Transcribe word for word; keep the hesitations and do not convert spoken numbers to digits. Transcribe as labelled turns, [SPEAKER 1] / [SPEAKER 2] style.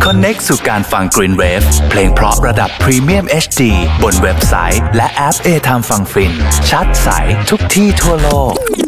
[SPEAKER 1] Connect สู่การฟัง Green Wave เพลงเพราะระดับ Premium เอช ดี บนเว็บไซต์และแอป A-Time ฟังฟินชัดใสทุกที่ทั่วโลก